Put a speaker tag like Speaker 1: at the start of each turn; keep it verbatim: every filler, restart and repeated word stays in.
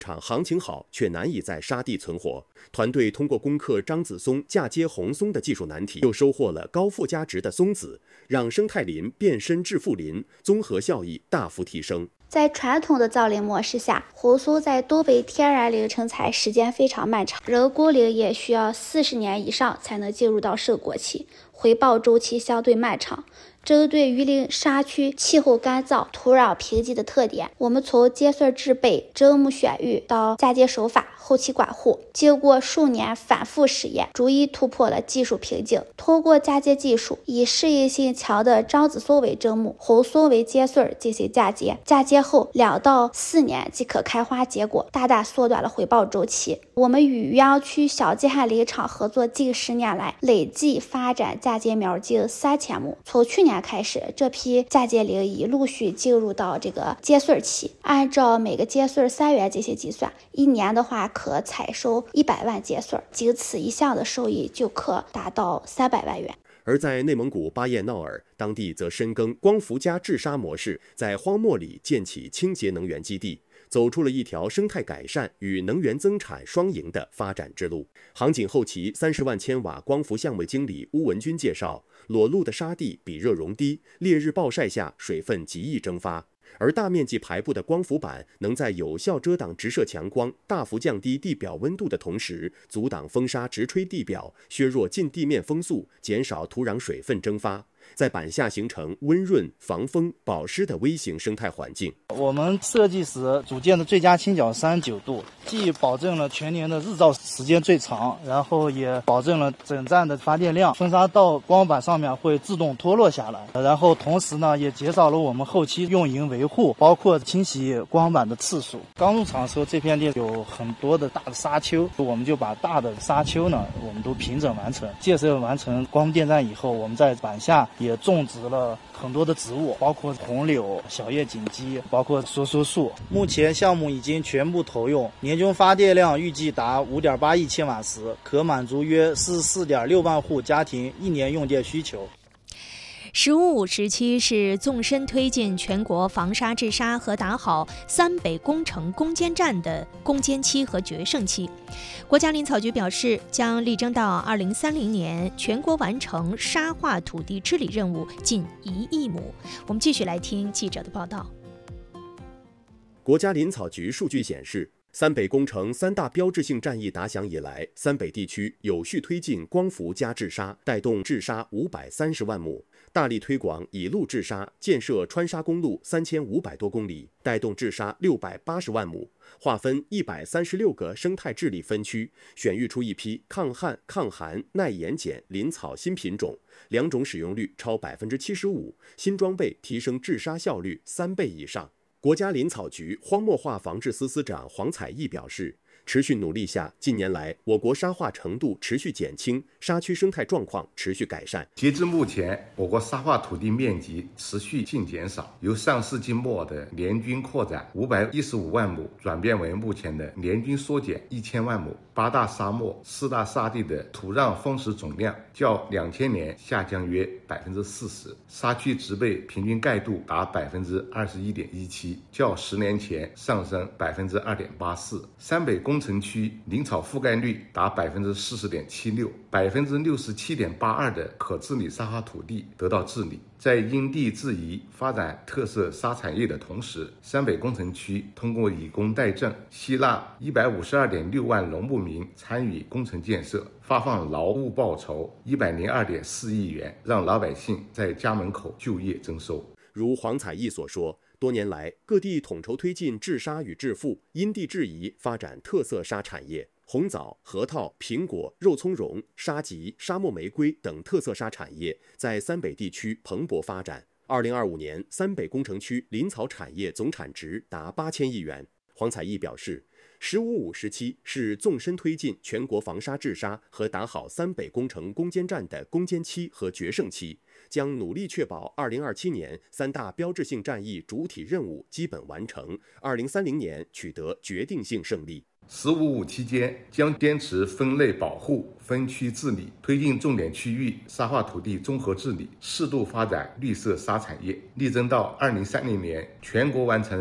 Speaker 1: 场行情好，却难以在沙地存活。团队通过攻克张子松嫁接红松的技术难题，又收获了高附加值的松子，让生态林变身致富林，综合效益大幅提升。
Speaker 2: 在传统的造林模式下，红松在东北天然林成材时间非常漫长，人工林也需要四十年以上才能进入到收果期，回报周期相对漫长。针对榆林沙区气候干燥、土壤贫瘠的特点，我们从接穗制备、砧木选育到嫁接手法、后期管护，经过数年反复实验，逐一突破了技术瓶颈。通过嫁接技术，以适应性强的张子松为砧木，红松为接穗进行嫁接，嫁接后两到四年即可开花结果，大大缩短了回报周期。我们与余姚区小季旱林场合作近十年来，累计发展嫁接苗近三千亩。从去年开始，这批嫁接林已陆续进入到这个接穗期，按照每个接穗三元进行计算，一年的话可采收一百万接穗，仅此一项的收益就可达到三百万元。
Speaker 1: 而在内蒙古巴彦淖尔，当地则深耕光伏加治沙模式，在荒漠里建起清洁能源基地，走出了一条生态改善与能源增产双赢的发展之路。航景后期三十万千瓦光伏项目经理邬文军介绍，裸露的沙地比热容低，烈日暴晒下水分极易蒸发，而大面积排布的光伏板能在有效遮挡直射强光、大幅降低地表温度的同时，阻挡风沙直吹地表，削弱近地面风速，减少土壤水分蒸发，在板下形成温润、防风、保湿的微型生态环境。
Speaker 3: 我们设计时组建的最佳倾角三十九度，既保证了全年的日照时间最长，然后也保证了整站的发电量，风沙到光板上面会自动脱落下来，然后同时呢也减少了我们后期用营维护，包括清洗光板的次数。刚入场的时候，这片地有很多的大的沙丘，我们就把大的沙丘呢我们都平整完成。建设完成光电站以后，我们在板下也种植了很多的植物，包括红柳、小叶锦鸡，包括梭梭树。目前项目已经全部投用，年均发电量预计达 五点八亿千瓦时，可满足约四十四点六万户家庭一年用电需求。
Speaker 4: 十五五时期是纵深推进全国防沙治沙和打好三北工程攻坚战的攻坚期和决胜期。国家林草局表示，将力争到二零三零年全国完成沙化土地治理任务近一亿亩。我们继续来听记者的报道。
Speaker 1: 国家林草局数据显示，三北工程三大标志性战役打响以来，三北地区有序推进光伏加治沙，带动治沙五百三十万亩。大力推广以路治沙，建设川沙公路三千五百多公里，带动治沙六百八十万亩。划分一百三十六个生态治理分区，选育出一批抗旱、抗寒、耐盐碱林草新品种，两种使用率超百分之七十五，新装备提升治沙效率三倍以上。国家林草局荒漠化防治司司长黄彩义表示，持续努力下，近年来我国沙化程度持续减轻，沙区生态状况持续改善。
Speaker 5: 截至目前，我国沙化土地面积持续净减少，由上世纪末的年均扩展五百一十五万亩，转变为目前的年均缩减一千万亩。八大沙漠、四大沙地的土壤丰实总量较两千年下降约百分之四十，沙区植被平均盖度达百分之二十一点一七，较十年前上升百分之二点八四。三北工程区林草覆盖率达百分之四十点七六，百分之六十七点八二的可治理沙化土地得到治理。在因地制宜发展特色沙产业的同时，三北工程区通过以工代赈，吸纳一百五十二点六万农牧民参与工程建设，发放劳务报酬一百零二点四亿元，让老百姓在家门口就业增收。
Speaker 1: 如黄彩义所说，多年来各地统筹推进治沙与治富，因地制宜发展特色沙产业。红枣、核桃、苹果、肉苁蓉、沙棘、沙漠玫瑰等特色沙产业在三北地区蓬勃发展。二零二五年，三北工程区林草产业总产值达八千亿元。黄彩义表示，十五五时期是纵深推进全国防沙治沙和打好三北工程攻坚战的攻坚期和决胜期，将努力确保二零二七年三大标志性战役主体任务基本完成，二零三零年取得决定性胜利。
Speaker 5: 十五五期间，将坚持分类保护、分区治理，推进重点区域沙化土地综合治理，适度发展绿色沙产业，力争到二零三零年全国完成